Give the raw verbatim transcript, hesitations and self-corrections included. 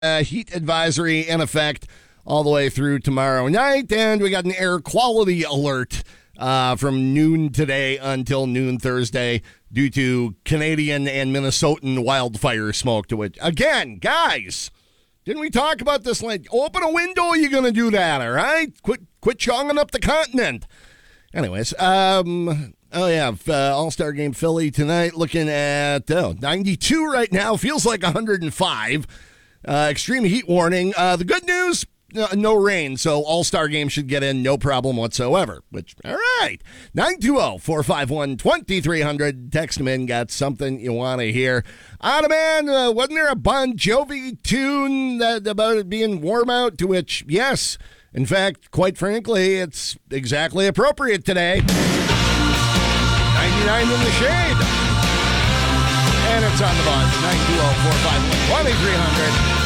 uh, heat advisory in effect all the way through tomorrow night. And we got an air quality alert uh, from noon today until noon Thursday due to Canadian and Minnesotan wildfire smoke. To which, again, guys, didn't we talk about this? Like, open a window, you're going to do that, all right? Quit, quit chonging up the continent. Anyways, um... Oh, yeah, uh, All-Star Game Philly tonight, looking at oh, ninety-two right now. Feels like one hundred five. Uh, extreme heat warning. Uh, the good news, uh, no rain, so All-Star Game should get in no problem whatsoever. Which, all right. nine two zero, four five one, two three zero zero. Text them in, got something you want to hear. Ottoman, uh, wasn't there a Bon Jovi tune that, about it being warm out? To which, yes, in fact, quite frankly, it's exactly appropriate today. ninety-nine in the shade. And it's on the buzz. nine two zero, four five one, two three zero zero.